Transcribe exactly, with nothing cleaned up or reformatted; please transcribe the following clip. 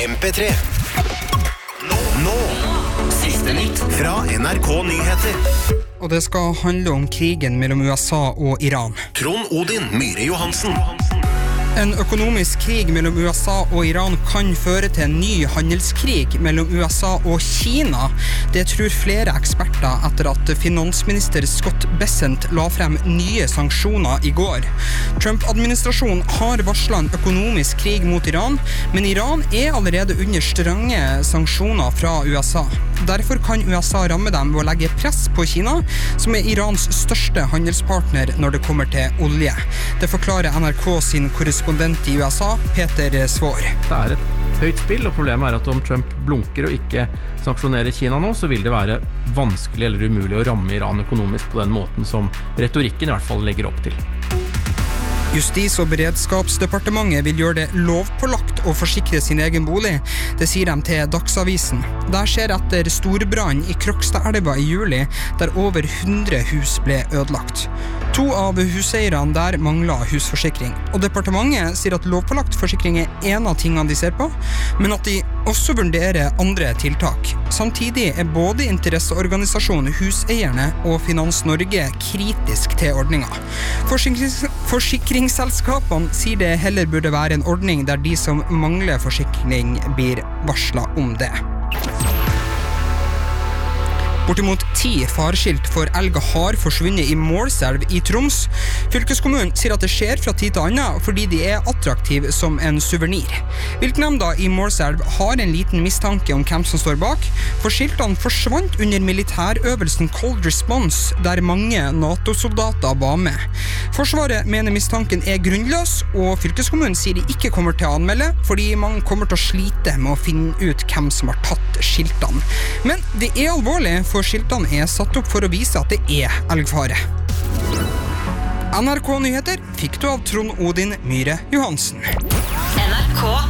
M P tre. Nå, nå. Siste nytt fra N R K Nyheter. Og det skal handle om krigen mellom U S A og Iran. Trond Odin Myhre Johansen. En økonomisk krig mellom U S A og Iran kan føre til en ny handelskrig mellom U S A og Kina. Det tror flere eksperter etter at finansminister Scott Bessent la frem nye sanksjoner i går. Trump-administrasjonen har varslet en økonomisk krig mot Iran, men Iran er allerede under strenge sanksjoner fra U S A. Derfor kan U S A ramme dem ved å legge press på Kina, som er Irans største handelspartner når det kommer til olje. Det forklarer N R K sin korrespondent i U S A, Peter Svår. Det er et høyt spill, og problemet er at om Trump blunker og ikke sanksjonerer Kina nå, så vil det være vanskelig eller umulig å ramme Iran økonomisk på den måten som retorikken i hvert fall legger opp til. Justis- og beredskapsdepartementet vil gjøre det lovpålagt å forsikre sin egen bolig. Det sier de til Dagsavisen. Det skjer etter storbrann i Krokstadelva i juli, der over hundre hus ble ødelagt. To av huseierne der mangler husforsikring, og departementet sier at lovpålagt forsikring er en av tingene de ser på, men at de også vurderer andre tiltak. Samtidig er både interesseorganisasjonen Huseierne og Finans Norge kritisk til ordningen. Forsikrings- forsikringsselskapene sier det heller burde være en ordning der de som mangler forsikring blir varslet om det. Bortimot ti farskilt for elg har forsvunnet i Målselv i Troms. Fylkeskommunen sier at det skjer fra tid til annen fordi de er attraktive som en suvenir. Viltnemnda i Målselv har en liten mistanke om hvem som står bak, for skiltene forsvant under militærøvelsen Cold Response, der mange NATO-soldater var med. Forsvaret mener mistanken er grunnløs, og fylkeskommunen sier de ikke kommer til å anmelde, fordi man kommer til å slite med å finne ut hvem som har tatt skiltene. Men det er alvorlig, for skiltene er satt opp for å vise at det er elgfare. N R K Nyheter fikk du av Trond Odin Myhre Johansen. N R K